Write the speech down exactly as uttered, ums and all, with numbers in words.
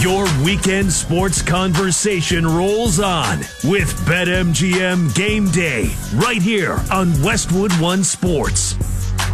Your weekend sports conversation rolls on with BetMGM Game Day right here on Westwood One Sports.